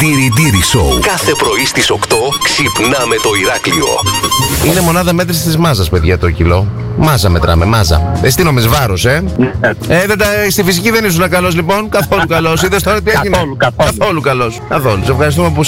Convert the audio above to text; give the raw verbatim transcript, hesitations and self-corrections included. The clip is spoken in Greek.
Τυρι-τυρι Show. Κάθε πρωί στις οκτώ ξυπνάμε το Ηράκλειο. Είναι μονάδα μέτρησης της μάζας, παιδιά, το κιλό. Μάζα μετράμε, μάζα. Εστίνομαι βάρος, ε. ε δεν τα, στη φυσική δεν ήσουν καλός, λοιπόν. Καθόλου καλός. Είδες τώρα τι έγινε. Καθόλου, καθόλου. Καθόλου καλός. Καθόλου. Σε ευχαριστούμε που